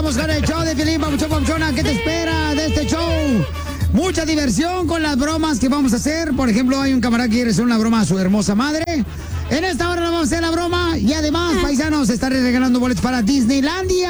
Regresamos con el show de Piolín, papuchona. ¿Qué te espera de este show? Mucha diversión con las bromas que vamos a hacer. Por ejemplo, hay un camarada que quiere hacer una broma a su hermosa madre. En esta hora vamos a hacer la broma. Y además, paisanos, estaré regalando boletos para Disneylandia.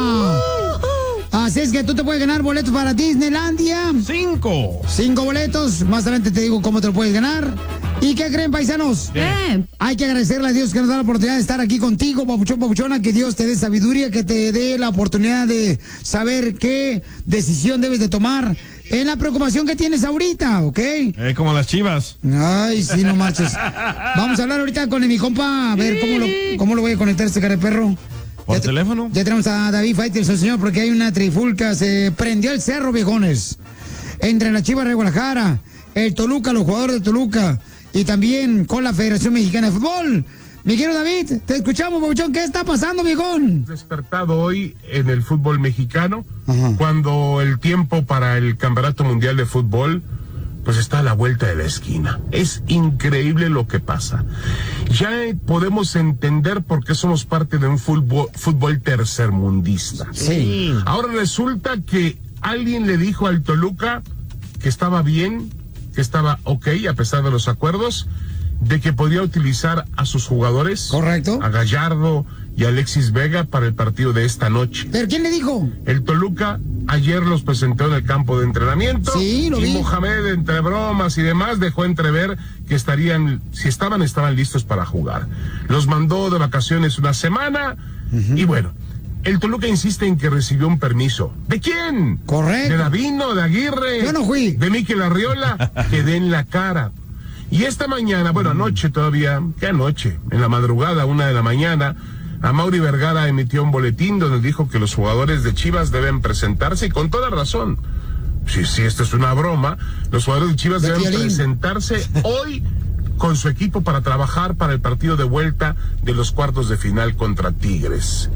Así es que tú te puedes ganar boletos para Disneylandia. 5 boletos. Más adelante te digo cómo te lo puedes ganar. ¿Y qué creen, paisanos? Hay que agradecerle a Dios que nos da la oportunidad de estar aquí contigo, papuchona, que Dios te dé sabiduría, que te dé la oportunidad de saber qué decisión debes de tomar en la preocupación que tienes ahorita, ¿ok? Como las Chivas. Ay, sí, no marches. Vamos a hablar ahorita con mi compa, a ver cómo lo voy a conectar este cara de perro. ¿Por teléfono? Ya tenemos a David Faitelson, señor, porque hay una trifulca, se prendió el cerro, viejones. Entre la Chivas de Guadalajara, el Toluca, los jugadores de Toluca, y también con la Federación Mexicana de Fútbol. Mi querido David, te escuchamos, papuchón. ¿Qué está pasando, viejón? Despertado hoy en el fútbol mexicano, cuando el tiempo para el Campeonato Mundial de Fútbol pues está a la vuelta de la esquina. Es increíble lo que pasa. Ya podemos entender por qué somos parte de un fútbol tercermundista. Sí. Ahora resulta que alguien le dijo al Toluca que estaba bien, que estaba ok, a pesar de los acuerdos, de que podía utilizar a sus jugadores. Correcto. A Gallardo y a Alexis Vega para el partido de esta noche. ¿Pero quién le dijo? El Toluca ayer los presentó en el campo de entrenamiento. Sí, lo vi. Y Mohamed, entre bromas y demás, dejó entrever que estaban listos para jugar. Los mandó de vacaciones una semana y bueno, el Toluca insiste en que recibió un permiso. ¿De quién? Correcto. ¿De Davino, de Aguirre? Yo no fui. ¿De Mikel Arriola? Que den la cara. Y esta mañana, bueno, anoche todavía, ¿qué anoche? En la madrugada, 1 de la mañana, Amaury Vergara emitió un boletín donde dijo que los jugadores de Chivas deben presentarse, y con toda razón. Sí, esto es una broma. Los jugadores de Chivas deben presentarse hoy con su equipo para trabajar para el partido de vuelta de los cuartos de final contra Tigres.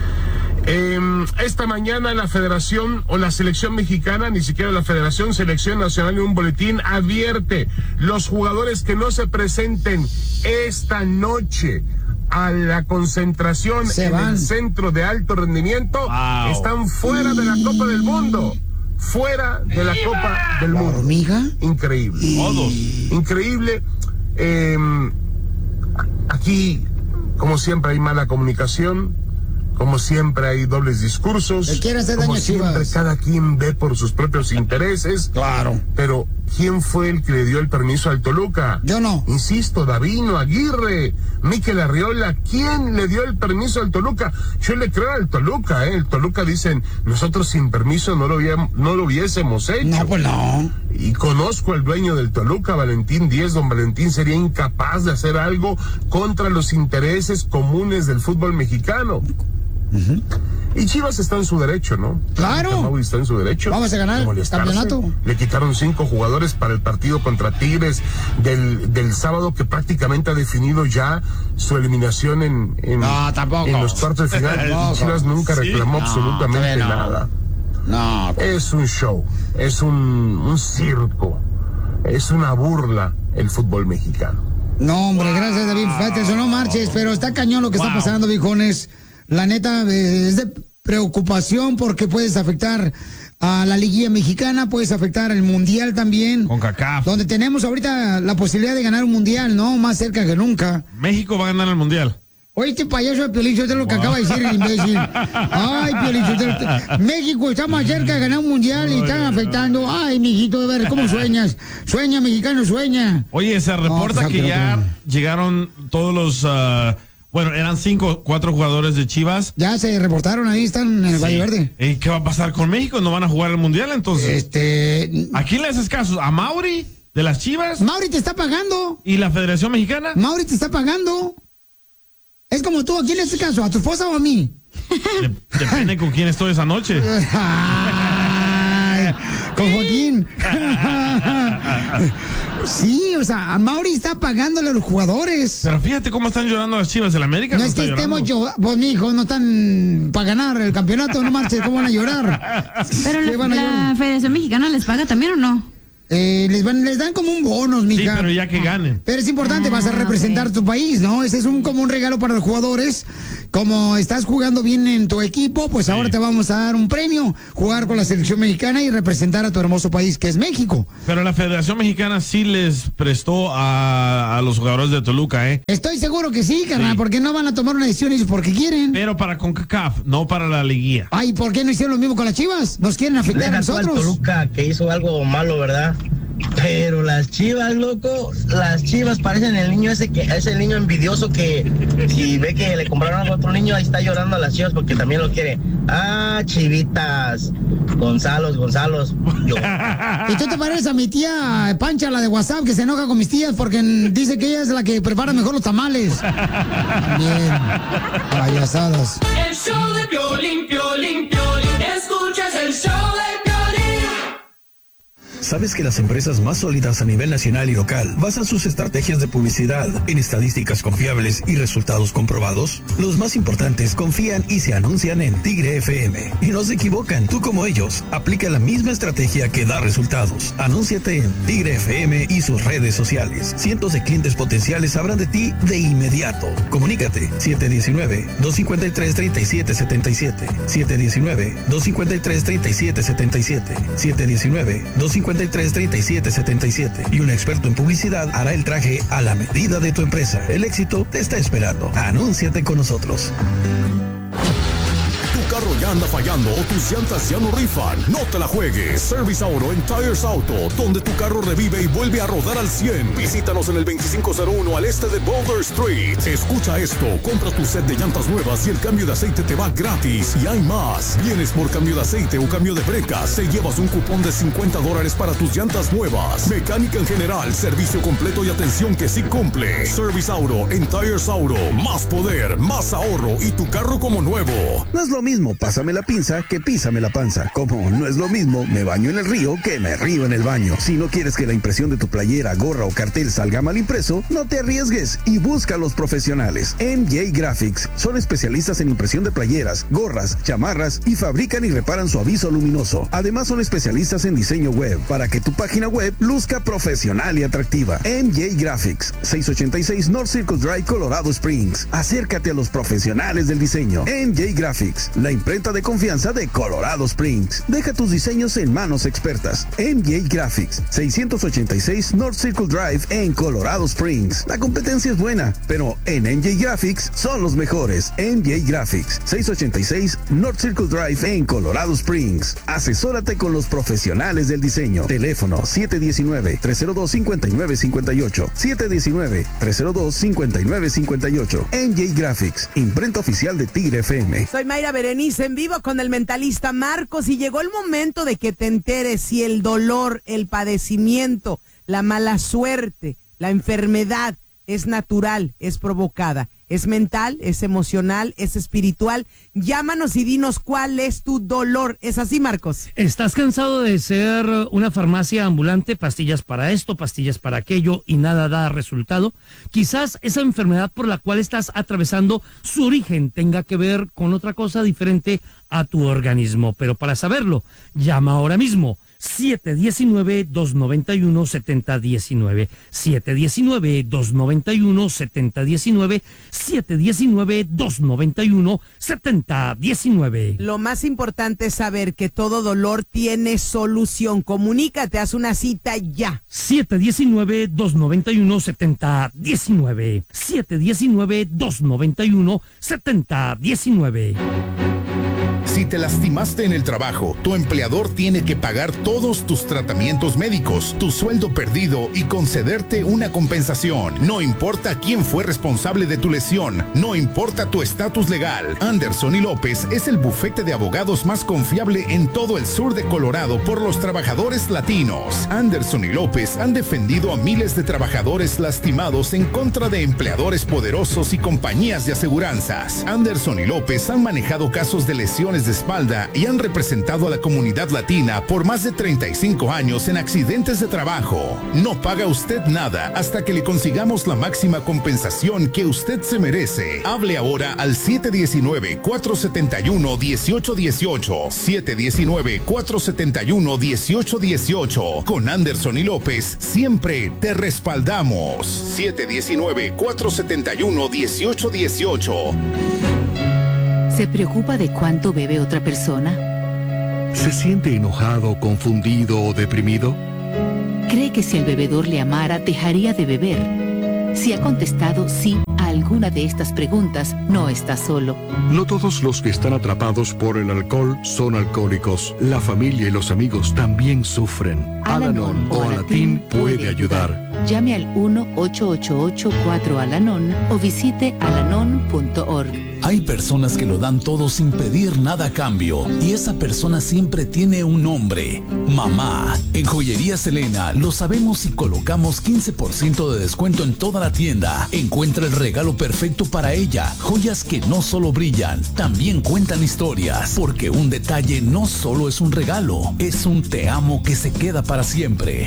Esta mañana la Federación o la Selección Mexicana, ni siquiera la Federación, Selección Nacional, en un boletín advierte: los jugadores que no se presenten esta noche a la concentración el centro de alto rendimiento están fuera de la Copa del Mundo. Fuera de la Copa del Mundo. ¿Hormiga? Increíble. Todos. Increíble. Aquí, como siempre, hay mala comunicación. Como siempre hay dobles discursos. Como siempre cada quien ve por sus propios intereses. Claro. Pero ¿quién fue el que le dio el permiso al Toluca? Yo no. Insisto, Davino, Aguirre, Mikel Arriola. ¿Quién le dio el permiso al Toluca? Yo le creo al Toluca, El Toluca dicen, nosotros sin permiso no lo hubiésemos hecho. No, pues no. Y conozco al dueño del Toluca, Valentín Díez. Don Valentín sería incapaz de hacer algo contra los intereses comunes del fútbol mexicano. Y Chivas está en su derecho, ¿no? Claro. Está en su derecho. Vamos a ganar el campeonato. Le quitaron 5 jugadores para el partido contra Tigres del sábado, que prácticamente ha definido ya su eliminación en los cuartos de final. Chivas nunca reclamó absolutamente nada. No. Es un show, es un circo, es una burla el fútbol mexicano. No, hombre, gracias, David Faitelson, no marches, pero está cañón lo que está pasando, viejones. La neta, es de preocupación porque puedes afectar a la liguilla mexicana, puedes afectar al mundial también. Con CONCACAF. Donde tenemos ahorita la posibilidad de ganar un mundial, ¿no? Más cerca que nunca. México va a ganar el mundial. Oye, este payaso de Piolín, es lo que acaba de decir el imbécil. Ay, Piolín, México está más cerca de ganar un mundial y están afectando. Ay, mijito, de ver, ¿cómo sueñas? Sueña, mexicano, sueña. Oye, se reporta que ya llegaron todos los... bueno, eran 4 jugadores de Chivas. Ya se reportaron, ahí están en el Valle Verde. ¿Y qué va a pasar con México? ¿No van a jugar el mundial entonces? ¿A quién le haces caso? ¿A Mauri de las Chivas? Mauri te está pagando. ¿Y la Federación Mexicana? Mauri te está pagando. Es como tú, ¿a quién le haces caso? ¿A tu esposa o a mí? Depende con quién estoy esa noche. Ay, con Joaquín. Sí, o sea, a Mauri está pagándole a los jugadores. Pero fíjate cómo están llorando las Chivas de la América. No es que estemos pues mijo, no están para ganar el campeonato, no marches, ¿cómo van a llorar? Pero la Federación Mexicana les paga también, ¿o no? les dan como un bonus, mija. Sí, pero ya que ganen. Pero es importante, vas a representar tu país, ¿no? Ese es como un regalo para los jugadores. Como estás jugando bien en tu equipo, pues ahora te vamos a dar un premio, jugar con la selección mexicana y representar a tu hermoso país, que es México. Pero la Federación Mexicana sí les prestó a los jugadores de Toluca, ¿eh? Estoy seguro que sí, carnal, porque no van a tomar una decisión ellos porque quieren. Pero para CONCACAF, no para la liguilla. Ay, ¿por qué no hicieron lo mismo con las Chivas? Nos quieren afectar a nosotros. Toluca, que hizo algo malo, ¿verdad? Pero las Chivas, loco, las Chivas parecen el niño ese que es el niño envidioso que si ve que le compraron algo a otro niño, ahí está llorando a las Chivas porque también lo quiere. Ah, Chivitas, Gonzalo. Yo. ¿Y tú te pareces a mi tía Pancha, la de WhatsApp, que se enoja con mis tías porque dice que ella es la que prepara mejor los tamales? Bien, payasadas. El show de Piolín, escuchas el show de Piolín. ¿Sabes que las empresas más sólidas a nivel nacional y local basan sus estrategias de publicidad en estadísticas confiables y resultados comprobados? Los más importantes confían y se anuncian en Tigre FM. Y no se equivocan, tú como ellos, aplica la misma estrategia que da resultados. Anúnciate en Tigre FM y sus redes sociales. Cientos de clientes potenciales sabrán de ti de inmediato. Comunícate 719-253-3777. 719-253-3777. 719-253-3777 y un experto en publicidad hará el traje a la medida de tu empresa. El éxito te está esperando. Anúnciate con nosotros. Tu carro ya anda fallando o tus llantas ya no rifan. No te la juegues. Service Auto en Tires Auto, donde tu carro revive y vuelve a rodar al 100. Visítanos en el 2501 al este de Boulder Street. Escucha esto, compra tu set de llantas nuevas y el cambio de aceite te va gratis. Y hay más. Vienes por cambio de aceite o cambio de brecas, te llevas un cupón de $50 para tus llantas nuevas. Mecánica en general, servicio completo y atención que sí cumple. Service Auto en Tires Auto. Más poder, más ahorro y tu carro como nuevo. No es lo mismo pásame la pinza que písame la panza. Como no es lo mismo me baño en el río que me río en el baño. Si no quieres que la impresión de tu playera, gorra o cartel salga mal impreso, no te arriesgues y busca a los profesionales. MJ Graphics son especialistas en impresión de playeras, gorras, chamarras y fabrican y reparan su aviso luminoso. Además son especialistas en diseño web para que tu página web luzca profesional y atractiva. MJ Graphics, 686 North Circle Drive, Colorado Springs. Acércate a los profesionales del diseño. MJ Graphics, la imprenta de confianza de Colorado Springs. Deja tus diseños en manos expertas. MJ Graphics, 686 North Circle Drive en Colorado Springs. La competencia es buena, pero en MJ Graphics son los mejores. MJ Graphics, 686 North Circle Drive en Colorado Springs. Asesórate con los profesionales del diseño. Teléfono 719-302-5958. 719-302-5958. MJ Graphics, imprenta oficial de Tigre FM. Soy Mayra Berenice en vivo con el mentalista Marcos y llegó el momento de que te enteres si el dolor, el padecimiento, la mala suerte, la enfermedad es natural, es provocada, es mental, es emocional, es espiritual. Llámanos y dinos cuál es tu dolor. ¿Es así, Marcos? ¿Estás cansado de ser una farmacia ambulante? Pastillas para esto, pastillas para aquello y nada da resultado. Quizás esa enfermedad por la cual estás atravesando, su origen tenga que ver con otra cosa diferente a tu organismo. Pero para saberlo, llama ahora mismo. 719-291-7019. 719-291-7019. 719-291-7019. Lo más importante es saber que todo dolor tiene solución. Comunícate, haz una cita ya. 719-291-7019. 719-291-7019. Si te lastimaste en el trabajo, tu empleador tiene que pagar todos tus tratamientos médicos, tu sueldo perdido y concederte una compensación. No importa quién fue responsable de tu lesión, no importa tu estatus legal. Anderson y López es el bufete de abogados más confiable en todo el sur de Colorado por los trabajadores latinos. Anderson y López han defendido a miles de trabajadores lastimados en contra de empleadores poderosos y compañías de aseguranzas. Anderson y López han manejado casos de lesiones de espalda y han representado a la comunidad latina por más de 35 años en accidentes de trabajo. No paga usted nada hasta que le consigamos la máxima compensación que usted se merece. Hable ahora al 719-471-1818. 719-471-1818. Con Anderson y López siempre te respaldamos. 719-471-1818. ¿Se preocupa de cuánto bebe otra persona? ¿Se siente enojado, confundido o deprimido? ¿Cree que si el bebedor le amara, dejaría de beber? Si ha contestado sí a alguna de estas preguntas, no está solo. No todos los que están atrapados por el alcohol son alcohólicos. La familia y los amigos también sufren. Al-Anon o Alatín puede ayudar. Llame al 1-888-4-ALANON o visite alanon.org. Hay personas que lo dan todo sin pedir nada a cambio y esa persona siempre tiene un nombre: mamá. En Joyería Selena lo sabemos y colocamos 15% de descuento en toda la tienda. Encuentra el regalo perfecto para ella. Joyas que no solo brillan, también cuentan historias, porque un detalle no solo es un regalo, es un te amo que se queda para siempre.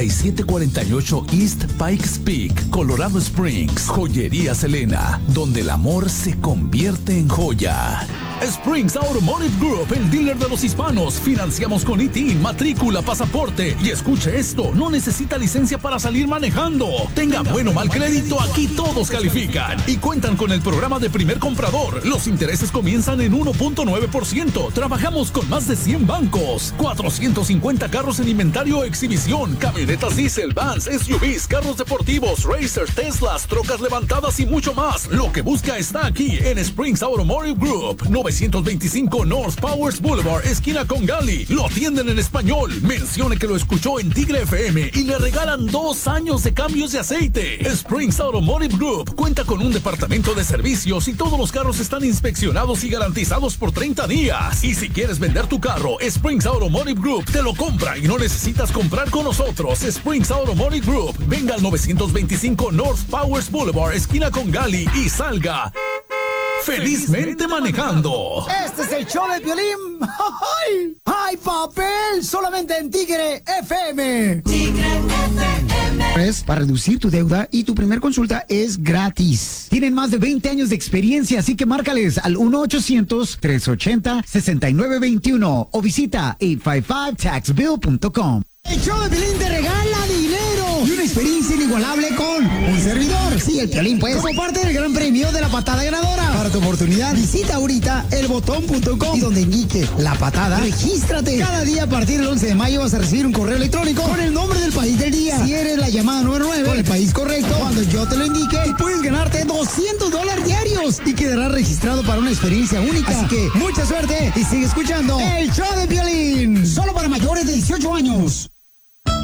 3748 East Pikes Peak, Colorado Springs. Joyería Selena, donde el amor se convierte en joya. Springs Automotive Group, el dealer de los hispanos. Financiamos con ITIN, matrícula, pasaporte. Y escuche esto, no necesita licencia para salir manejando. Tenga buen o mal crédito, aquí todos califican. Y cuentan con el programa de primer comprador. Los intereses comienzan en 1.9%. Trabajamos con más de 100 bancos. 450 carros en inventario o exhibición. Camionetas diesel, vans, SUVs, carros deportivos, racers, Teslas, trocas levantadas y mucho más. Lo que busca está aquí en Springs Automotive Group. 925 North Powers Boulevard, esquina con Gali. Lo atienden en español. Mencione que lo escuchó en Tigre FM y le regalan 2 años de cambios de aceite. Springs Automotive Group cuenta con un departamento de servicios y todos los carros están inspeccionados y garantizados por 30 días. Y si quieres vender tu carro, Springs Automotive Group te lo compra y no necesitas comprar con nosotros. Springs Automotive Group. Venga al 925 North Powers Boulevard, esquina con Gali y salga felizmente manejando. Este es el show de Piolín. ¡Ay! ¡Ay, papel! Solamente en Tigre FM. Tigre FM. Para reducir tu deuda y tu primer consulta es gratis. Tienen más de 20 años de experiencia, así que márcales al 1-800-380-6921 o visita 855taxbill.com. El show de Piolín te regala dinero y una experiencia inigualable con un servidor. Sí, el Piolín, pues. Como parte del gran premio de la patada ganadora. Para tu oportunidad, visita ahorita elbotón.com y donde indique la patada, regístrate. Cada día a partir del 11 de mayo vas a recibir un correo electrónico con el nombre del país del día. Si eres la llamada número 9 con el país correcto, cuando yo te lo indique, puedes ganarte $200 diarios y quedarás registrado para una experiencia única. Así que mucha suerte y sigue escuchando el show de Piolín. Solo para mayores de 18 años.